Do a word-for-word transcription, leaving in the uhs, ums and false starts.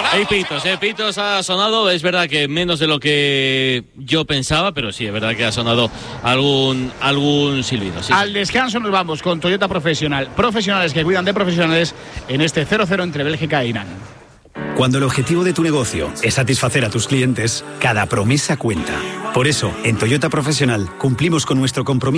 Hay pitos, eh, pitos ha sonado, es verdad que menos de lo que yo pensaba, pero sí, es verdad que ha sonado algún algún silbido. Sí, Al sí. descanso nos vamos con Toyota Profesional. Profesionales que cuidan de profesionales en este cero cero entre Bélgica e Irán. Cuando el objetivo de tu negocio es satisfacer a tus clientes, cada promesa cuenta. Por eso, en Toyota Profesional cumplimos con nuestro compromiso